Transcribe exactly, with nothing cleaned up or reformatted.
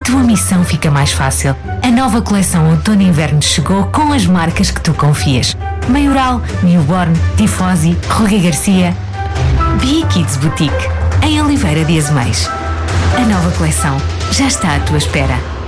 tua missão fica mais fácil. A nova coleção Outono e Inverno chegou com as marcas que tu confias. Maioral, Newborn, Tifosi, Rui Garcia. Bia Kids Boutique, em Oliveira de Azeméis. A nova coleção já está à tua espera.